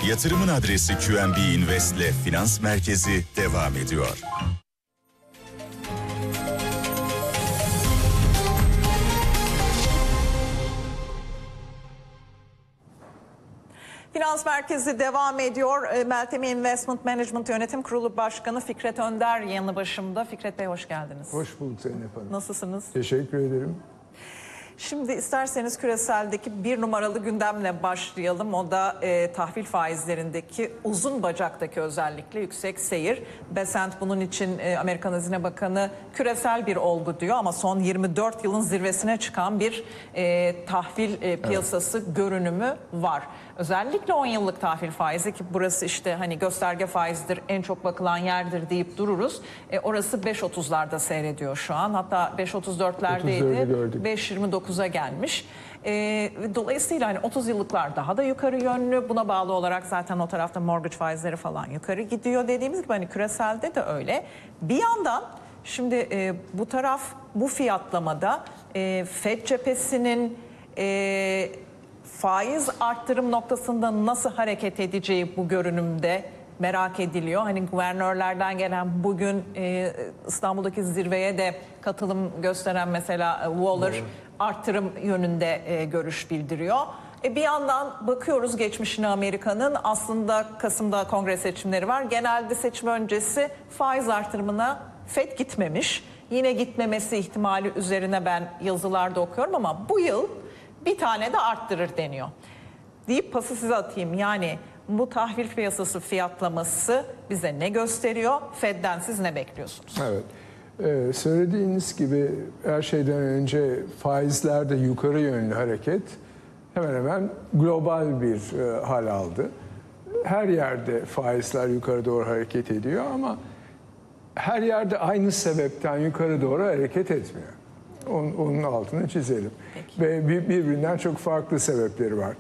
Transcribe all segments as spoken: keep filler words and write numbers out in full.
Yatırımın adresi Q N B Invest ile Finans Merkezi devam ediyor. Finans Merkezi devam ediyor. Meltem Investment Management Yönetim Kurulu Başkanı Fikret Önder yanı başımda. Fikret Bey hoş geldiniz. Hoş bulduk Zeynep Hanım. Nasılsınız? Teşekkür ederim. Şimdi isterseniz küreseldeki bir numaralı gündemle başlayalım. O da e, tahvil faizlerindeki uzun bacaktaki özellikle yüksek seyir. Besant bunun için e, Amerikan Hazine Bakanı küresel bir olgu diyor ama son yirmi dört yılın zirvesine çıkan bir e, tahvil e, piyasası evet. görünümü var. Özellikle on yıllık tahvil faizi ki burası işte hani gösterge faizidir, en çok bakılan yerdir deyip dururuz. E, orası beş otuzlarda seyrediyor şu an. Hatta beş otuz dörtlerdeydi. beş yirmi dokuza gelmiş. E, dolayısıyla hani otuz yıllıklar daha da yukarı yönlü. Buna bağlı olarak zaten o tarafta mortgage faizleri falan yukarı gidiyor. Dediğimiz gibi hani küreselde de öyle. Bir yandan şimdi e, bu taraf bu fiyatlamada e, Fed cephesinin e, faiz arttırım noktasında nasıl hareket edeceği bu görünümde merak ediliyor. Hani guvernörlerden gelen bugün e, İstanbul'daki zirveye de katılım gösteren mesela Waller evet. arttırım yönünde e, görüş bildiriyor. E, bir yandan bakıyoruz geçmişine Amerika'nın aslında Kasım'da kongre seçimleri var. Genelde seçim öncesi faiz artırımına Fed gitmemiş. Yine gitmemesi ihtimali üzerine ben yazılarda okuyorum ama bu yıl bir tane de arttırır deniyor. Deyip pası size atayım. Yani bu tahvil piyasası fiyatlaması bize ne gösteriyor? Fed'den siz ne bekliyorsunuz? Evet. Ee, söylediğiniz gibi her şeyden önce faizlerde yukarı yönlü hareket hemen hemen global bir e, hal aldı. Her yerde faizler yukarı doğru hareket ediyor ama her yerde aynı sebepten yukarı doğru hareket etmiyor. Onun, onun altını çizelim. Peki. Ve birbirinden çok farklı sebepleri var.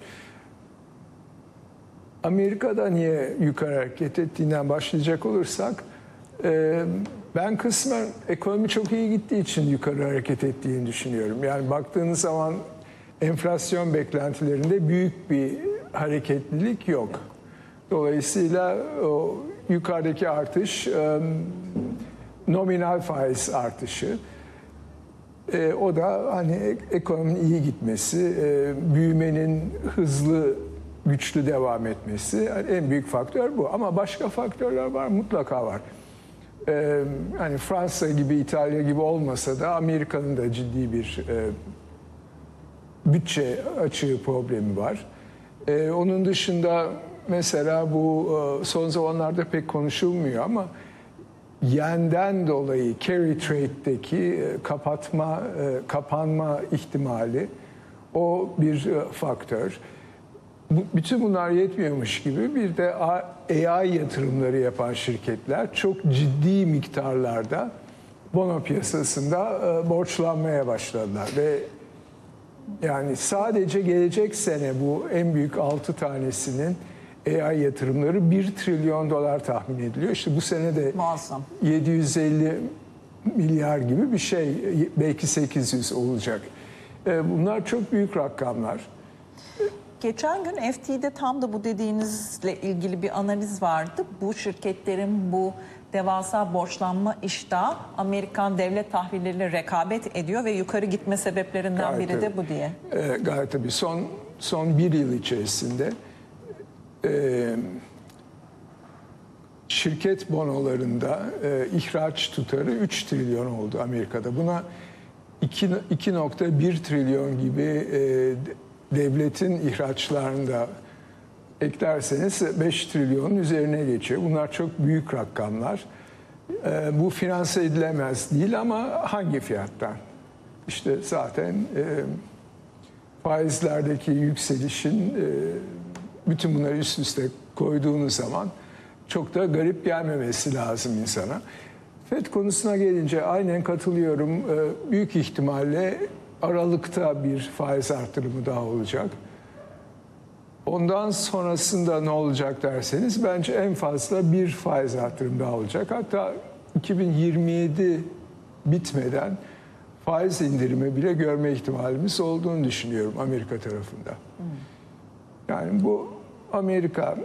Amerika'da niye yukarı hareket ettiğinden başlayacak olursak, e, ben kısmen ekonomi çok iyi gittiği için yukarı hareket ettiğini düşünüyorum. Yani baktığınız zaman enflasyon beklentilerinde büyük bir hareketlilik yok. Dolayısıyla o yukarıdaki artış, e, nominal faiz artışı. E, o da hani ekonominin iyi gitmesi, e, büyümenin hızlı, güçlü devam etmesi yani en büyük faktör bu. Ama başka faktörler var, mutlaka var. E, hani Fransa gibi, İtalya gibi olmasa da Amerika'nın da ciddi bir e, bütçe açığı problemi var. E, onun dışında mesela bu e, son zamanlarda pek konuşulmuyor ama yenden dolayı carry trade'deki kapatma, kapanma ihtimali o bir faktör. Bütün bunlar yetmiyormuş gibi bir de A I yatırımları yapan şirketler çok ciddi miktarlarda bono piyasasında borçlanmaya başladılar ve yani sadece gelecek sene bu en büyük altı tanesinin A I yatırımları bir trilyon dolar tahmin ediliyor. İşte bu sene de muazzam yedi yüz elli milyar gibi bir şey, belki sekiz yüz olacak. Bunlar çok büyük rakamlar. Geçen gün F T'de tam da bu dediğinizle ilgili bir analiz vardı. Bu şirketlerin bu devasa borçlanma iştahı Amerikan devlet tahvilleriyle rekabet ediyor ve yukarı gitme sebeplerinden gayet biri de bu diye. E, gayet tabii son son bir yıl içerisinde Ee, şirket bonolarında e, ihraç tutarı üç trilyon oldu Amerika'da. Buna iki nokta bir trilyon gibi e, devletin ihraçlarında eklerseniz beş trilyonun üzerine geçiyor. Bunlar çok büyük rakamlar. E, bu finanse edilemez değil ama hangi fiyattan? İşte zaten e, faizlerdeki yükselişin e, bütün bunları üst üste koyduğunuz zaman çok da garip gelmemesi lazım insana. Fed konusuna gelince aynen katılıyorum. Büyük ihtimalle Aralık'ta bir faiz artırımı daha olacak. Ondan sonrasında ne olacak derseniz bence en fazla bir faiz artırımı daha olacak. Hatta iki bin yirmi yedi bitmeden faiz indirimi bile görme ihtimalimiz olduğunu düşünüyorum Amerika tarafında. Yani bu Amerika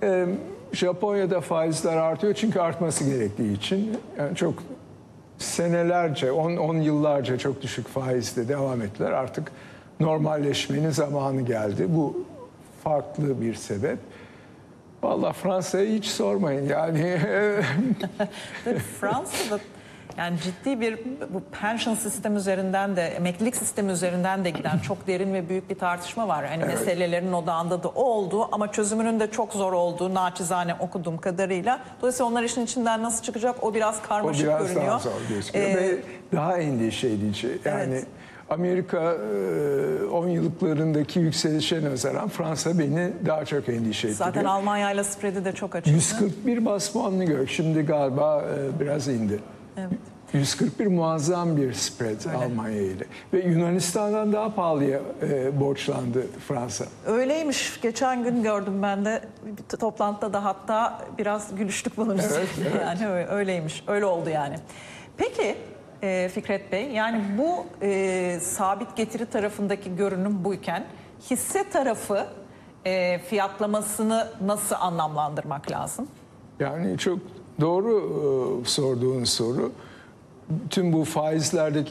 e, Japonya'da faizler artıyor çünkü artması gerektiği için. Yani çok senelerce, on yıllarca çok düşük faizle devam ettiler. Artık normalleşmenin zamanı geldi. Bu farklı bir sebep. Vallahi Fransa'yı hiç sormayın yani. Fransa'da yani ciddi bir bu pension sistemi üzerinden de emeklilik sistemi üzerinden de giden çok derin ve büyük bir tartışma var. Yani evet. Meselelerin odağında da o oldu ama çözümünün de çok zor olduğu naçizane okuduğum kadarıyla. Dolayısıyla onlar işin içinden nasıl çıkacak o biraz karmaşık görünüyor. O biraz görünüyor. daha zor gözüküyor ee, ve daha endişe edici. Yani evet. Amerika on yıllıklarındaki yükselişe nazaran Fransa beni daha çok endişe ettiriyor. Zaten Almanya ile spread'i de çok açık. yüz kırk bir bas puanlı gök. Şimdi galiba biraz indi. Evet. yüz kırk bir muazzam bir spread öyle. Almanya ile. Ve Yunanistan'dan daha pahalıya e, borçlandı Fransa. Öyleymiş. Geçen gün gördüm ben de bir toplantıda da hatta biraz gülüştük bunun üzerine. Evet, evet. Yani öyleymiş. Öyle oldu yani. Peki e, Fikret Bey, yani bu e, sabit getiri tarafındaki görünüm buyken hisse tarafı e, fiyatlamasını nasıl anlamlandırmak lazım? Yani çok doğru e, sorduğun soru. Tüm bu faizlerdeki